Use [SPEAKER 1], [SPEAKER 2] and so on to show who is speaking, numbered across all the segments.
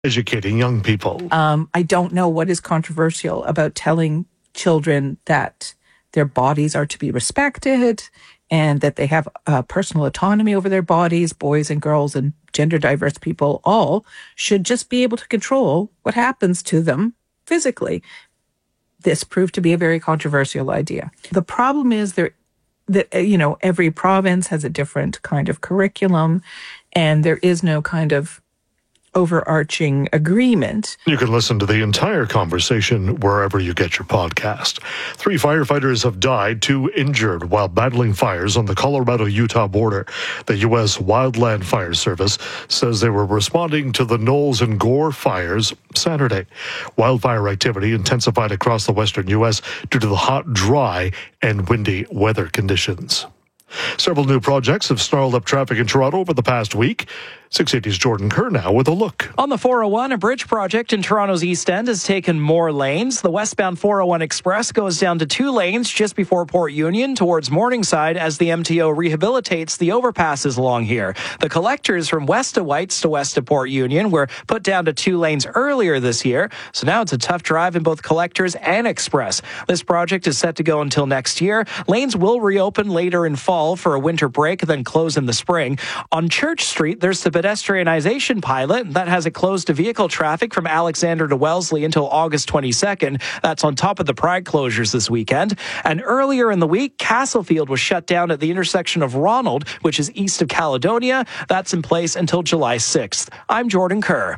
[SPEAKER 1] educating young people.
[SPEAKER 2] I don't know what is controversial about telling children that their bodies are to be respected and that they have personal autonomy over their bodies. Boys and girls and gender diverse people all should just be able to control what happens to them physically. This proved to be a very controversial idea. The problem is that every province has a different kind of curriculum, and there is no kind of overarching agreement.
[SPEAKER 1] You can listen to the entire conversation wherever you get your podcast. 3 firefighters have died, 2 injured while battling fires on the Colorado-Utah border. The U.S. Wildland Fire Service says they were responding to the Knowles and Gore fires Saturday. Wildfire activity intensified across the western U.S. due to the hot, dry, and windy weather conditions. Several new projects have snarled up traffic in Toronto over the past week. 680's Jordan Kerr now with a look.
[SPEAKER 3] On the 401, a bridge project in Toronto's East End has taken more lanes. The westbound 401 Express goes down to 2 lanes just before Port Union towards Morningside as the MTO rehabilitates the overpasses along here. The collectors from west to Whites to west of Port Union were put down to 2 lanes earlier this year, so now it's a tough drive in both collectors and Express. This project is set to go until next year. Lanes will reopen later in fall for a winter break, then close in the spring. On Church Street, there's the pedestrianization pilot that has it closed to vehicle traffic from Alexander to Wellesley until August 22nd. That's on top of the Pride closures this weekend. And earlier in the week, Castlefield was shut down at the intersection of Ronald, which is east of Caledonia. That's in place until July 6th. I'm Jordan Kerr.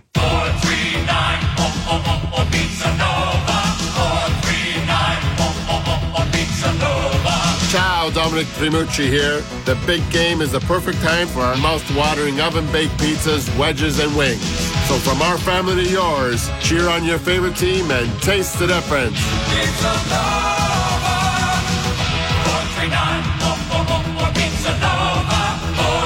[SPEAKER 4] 439 Pizza Nova. 439 Pizza Nova. Ciao, Dominic Primucci here. The big game is the perfect time for our mouth-watering oven-baked pizzas, wedges, and wings. So from our family to yours, cheer on your favorite team and taste the difference. Pizza Nova. 439 Pizza Nova.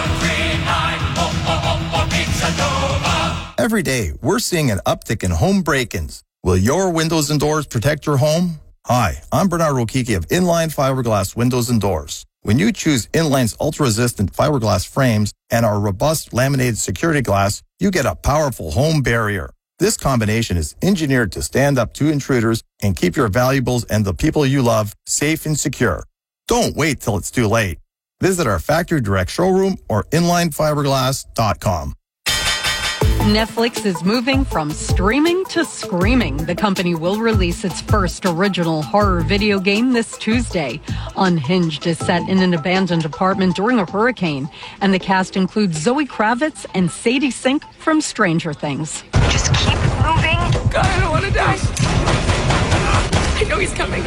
[SPEAKER 4] 439 Pizza Nova.
[SPEAKER 5] Every day, we're seeing an uptick in home break-ins. Will your windows and doors protect your home? Hi, I'm Bernard Rokiki of Inline Fiberglass Windows and Doors. When you choose Inline's ultra-resistant fiberglass frames and our robust laminated security glass, you get a powerful home barrier. This combination is engineered to stand up to intruders and keep your valuables and the people you love safe and secure. Don't wait till it's too late. Visit our factory direct showroom or inlinefiberglass.com.
[SPEAKER 6] Netflix is moving from streaming to screaming. The company will release its first original horror video game this Tuesday. Unhinged is set in an abandoned apartment during a hurricane, and the cast includes Zoe Kravitz and Sadie Sink from Stranger Things.
[SPEAKER 7] Just keep moving.
[SPEAKER 8] God, I don't want to die. I know he's coming.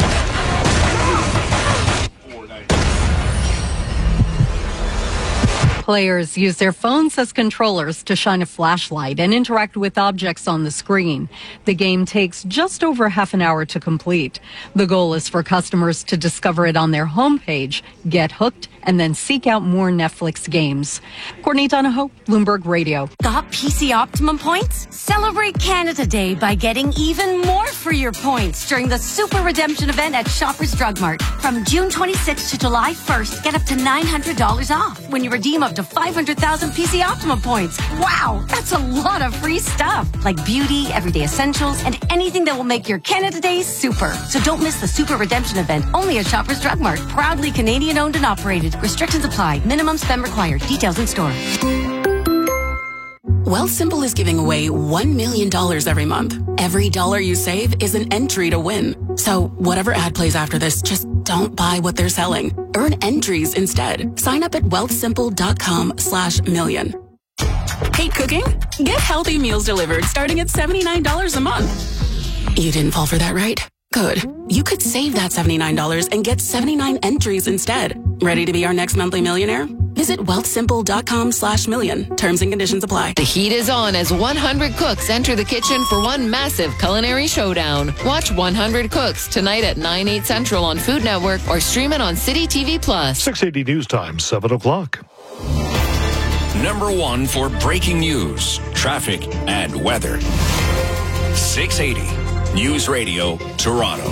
[SPEAKER 6] Players use their phones as controllers to shine a flashlight and interact with objects on the screen. The game takes just over half an hour to complete. The goal is for customers to discover it on their homepage, get hooked, and then seek out more Netflix games. Courtney Donahoe, Bloomberg Radio.
[SPEAKER 9] Got PC Optimum points? Celebrate Canada Day by getting even more for your points during the Super Redemption event at Shoppers Drug Mart. From June 26th to July 1st, get up to $900 off when you redeem up to 500,000 PC Optimum points. Wow, that's a lot of free stuff, like beauty, everyday essentials, and anything that will make your Canada Day super. So don't miss the Super Redemption event, only at Shoppers Drug Mart. Proudly Canadian owned and operated. Restrictions apply. Minimum spend required. Details in store.
[SPEAKER 10] Wealthsimple is giving away $1 million every month. Every dollar you save is an entry to win. So whatever ad plays after this, just don't buy what they're selling. Earn entries instead. Sign up at wealthsimple.com/million. Hate cooking? Get healthy meals delivered starting at $79 a month. You didn't fall for that, right? Good. You could save that $79 and get 79 entries instead. Ready to be our next monthly millionaire? Visit wealthsimple.com/million. Terms and conditions apply.
[SPEAKER 11] The heat is on as 100 cooks enter the kitchen for one massive culinary showdown. Watch 100 Cooks tonight at 9/8 Central on Food Network or stream it on City TV Plus.
[SPEAKER 1] 680 News Time, 7 o'clock.
[SPEAKER 12] Number 1 for breaking news, traffic, and weather. 680 News Radio, Toronto.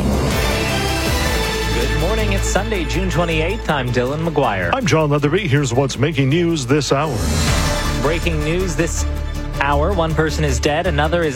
[SPEAKER 3] Good morning. It's Sunday, June 28th. I'm Dylan McGuire.
[SPEAKER 1] I'm John Leatherby. Here's what's making news this hour.
[SPEAKER 3] Breaking news, this
[SPEAKER 7] hour. One person is dead, another is